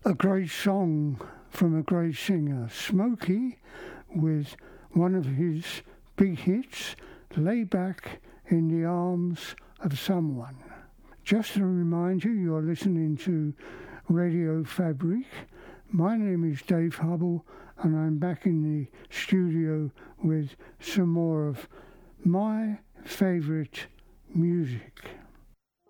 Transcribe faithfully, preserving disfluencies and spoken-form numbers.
A great song from a great singer, Smokey, with one of his big hits, Lay Back in the Arms of Someone. Just to remind you, you're listening to Radio Fabric. My name is Dave Hubble, and I'm back in the studio with some more of my favourite music.